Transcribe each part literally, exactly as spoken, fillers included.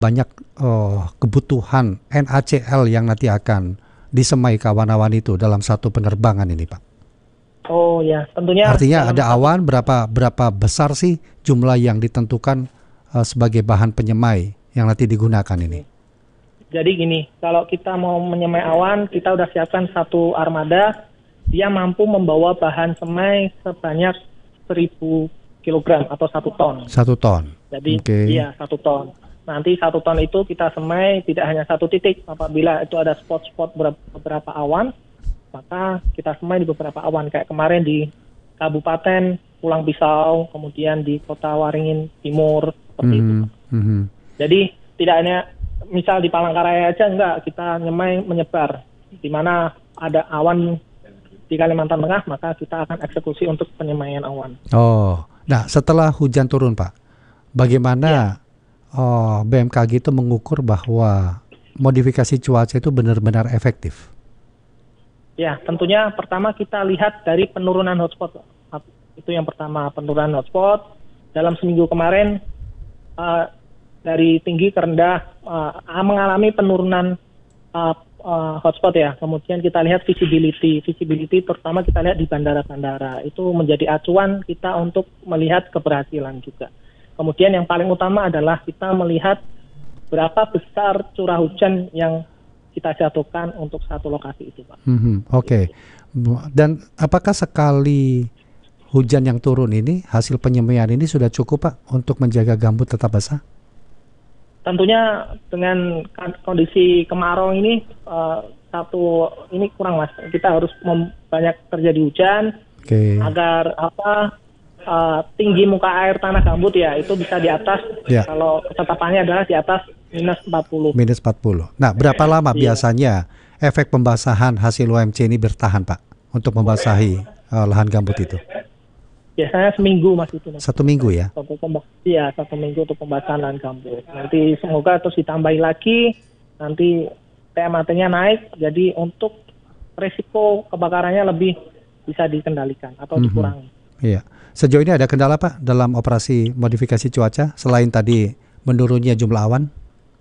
banyak uh, kebutuhan N A C L yang nanti akan disemai ke awan-awan itu dalam satu penerbangan ini, Pak? Oh ya, tentunya. Artinya ada awan, berapa berapa besar sih jumlah yang ditentukan uh, sebagai bahan penyemai yang nanti digunakan ini? Jadi gini, kalau kita mau menyemai awan, kita udah siapkan satu armada, dia mampu membawa bahan semai sebanyak seribu kilogram atau satu ton. Satu ton. Jadi okay. iya satu ton. Nanti satu ton itu kita semai tidak hanya satu titik. Apabila itu ada spot-spot beberapa awan, maka kita semai di beberapa awan. Kayak kemarin di Kabupaten Pulang Pisau, kemudian di Kota Waringin Timur, seperti mm-hmm. itu. Mm-hmm. Jadi tidak hanya misal di Palangkaraya aja, enggak, kita nyemai menyebar. Di mana ada awan di Kalimantan Tengah, maka kita akan eksekusi untuk penyemaian awan. Oh, nah setelah hujan turun, Pak, bagaimana ya. oh, B M K G itu mengukur bahwa modifikasi cuaca itu benar-benar efektif? Ya, tentunya pertama kita lihat dari penurunan hotspot. Itu yang pertama, penurunan hotspot. Dalam seminggu kemarin, uh, dari tinggi ke rendah, uh, mengalami penurunan uh, Uh, hotspot ya. Kemudian kita lihat visibility, visibility terutama kita lihat di bandara-bandara, itu menjadi acuan kita untuk melihat keberhasilan juga. Kemudian yang paling utama adalah kita melihat berapa besar curah hujan yang kita jatuhkan untuk satu lokasi itu, Pak. Mm-hmm. Oke. Okay. Dan apakah sekali hujan yang turun ini, hasil penyemaian ini sudah cukup, Pak, untuk menjaga gambut tetap basah? Tentunya dengan kondisi kemarau ini uh, satu ini kurang, Mas. Kita harus mem- banyak terjadi hujan okay. agar apa uh, tinggi muka air tanah gambut ya itu bisa di atas. Yeah. Kalau ketetapannya adalah di atas minus empat puluh. Minus empat puluh. Nah, berapa lama yeah. biasanya efek pembasahan hasil O M C ini bertahan, Pak, untuk membasahi uh, lahan gambut itu? Biasanya seminggu, Mas, itu. Mas. Satu minggu ya? Satu pembas- iya, satu minggu untuk pembasahan lahan gambut. Nanti semoga terus ditambahi lagi, nanti T M A T-nya naik, jadi untuk risiko kebakarannya lebih bisa dikendalikan atau mm-hmm. dikurangi. Iya. Sejauh ini ada kendala, Pak, dalam operasi modifikasi cuaca selain tadi menurunnya jumlah awan?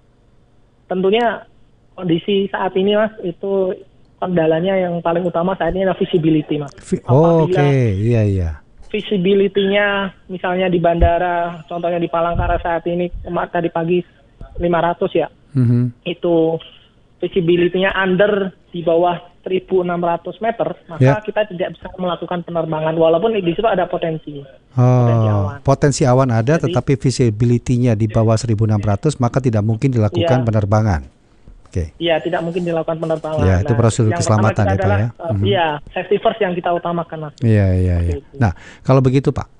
Tentunya kondisi saat ini, Mas, itu kendalanya yang paling utama saat ini adalah visibility, Mas. Vi- oh, Oke, okay. iya iya. Visibility-nya misalnya di bandara, contohnya di Palangkaraya saat ini tadi pagi lima ratus ya, mm-hmm. itu visibility-nya under di bawah seribu enam ratus meter, maka yeah. kita tidak bisa melakukan penerbangan walaupun di situ ada potensi. Oh, potensi awan. Potensi awan ada. Jadi, tetapi visibility-nya di bawah seribu enam ratus, maka tidak mungkin dilakukan yeah. penerbangan. Oke. Okay. Iya, tidak mungkin dilakukan penerbangan. Ya, itu prosedur nah, keselamatan ya, Pak ya. Uh, mm-hmm. Iya, safety first yang kita utamakan, Mas. Iya, iya, iya. Nah, kalau begitu, Pak,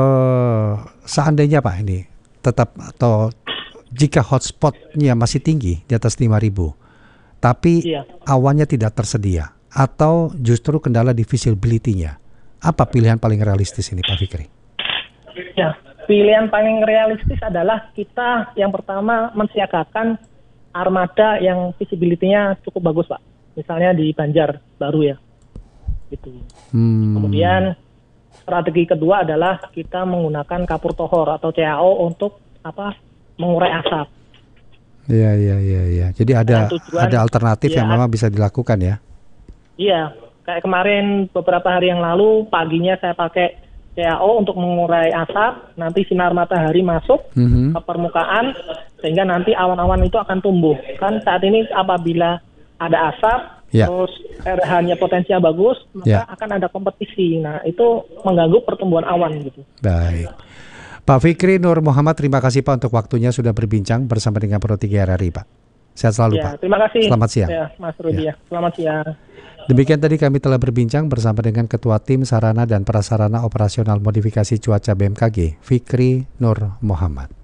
uh, seandainya Pak ini tetap atau jika hotspotnya masih tinggi di atas lima ribu, tapi iya. awannya tidak tersedia atau justru kendala di visibility-nya, apa pilihan paling realistis ini, Pak Fikri? Ya, pilihan paling realistis adalah kita yang pertama mensiagakan armada yang visibility-nya cukup bagus, Pak. Misalnya di Banjar Baru ya. Gitu. Hmm. Kemudian strategi kedua adalah kita menggunakan kapur tohor atau C A O untuk apa? Mengurai asap. Iya, iya, iya, iya. Jadi ada tujuan, ada alternatif ya, yang memang bisa dilakukan ya. Iya, kayak kemarin beberapa hari yang lalu paginya saya pakai C A O untuk mengurai asap, nanti sinar matahari masuk mm-hmm. ke permukaan sehingga nanti awan-awan itu akan tumbuh. Kan saat ini apabila ada asap, yeah. terus R H-nya potensinya bagus, maka yeah. akan ada kompetisi. Nah, itu mengganggu pertumbuhan awan gitu. Baik. Pak Fikri Nur Muhammad, terima kasih Pak untuk waktunya sudah berbincang bersama dengan Pro tiga R R I, Pak. Sehat selalu, ya, Pak. Terima kasih. Selamat siang. Ya, Mas Rudi ya. Selamat siang. Demikian tadi kami telah berbincang bersama dengan Ketua Tim Sarana dan Prasarana Operasional Modifikasi Cuaca B M K G, Fikri Nur Muhammad.